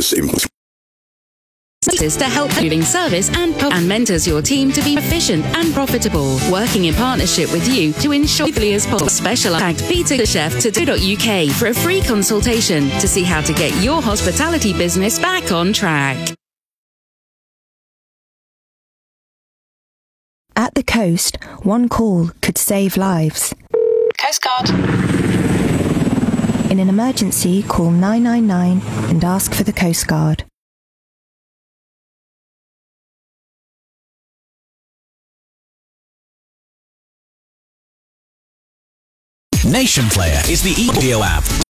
to help moving service and mentors your team to be efficient and profitable. Working in partnership with you to ensure as possible. Specialized Peter Chef to do.uk for a free consultation to see how to get your hospitality business back on track. At the coast, one call could save lives. Coast Guard. In an emergency, call 999 and ask for the Coast Guard. Nation Player is the audio app